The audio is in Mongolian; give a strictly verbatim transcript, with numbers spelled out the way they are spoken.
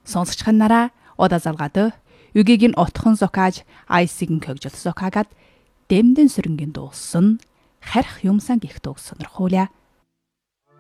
Сонсогч нараа одоо залгаад үгийг нь отхон зокааж айсгийн көгжөл зокаагаад дэмдэн сүрэнгийн дууссан харих юмсан гих дуус сонирхуулъя.